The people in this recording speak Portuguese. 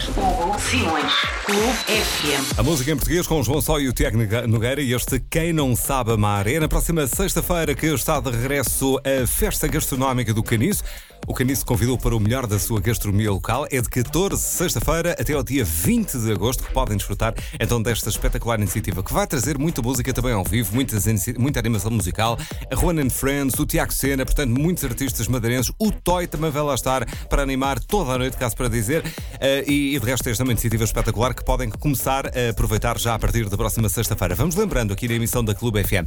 Hugo Simões. Clube FM. A música em português com João Só e o Tiago Nogueira e este Quem Não Sabe Amar. É na próxima sexta-feira que está de regresso a Festa Gastronómica do Caniço. O Caniço convidou para o melhor da sua gastronomia local. É de 14 sexta-feira até ao dia 20 de agosto que podem desfrutar então desta espetacular iniciativa que vai trazer muita música também ao vivo, muita animação musical, a Juan and Friends, o Tiago Sena, portanto muitos artistas madeirenses. O Toy também vai lá estar para animar toda a noite, caso para dizer. E de resto esta é uma iniciativa espetacular que podem começar a aproveitar já a partir da próxima sexta-feira. Vamos lembrando aqui na emissão da Clube FM.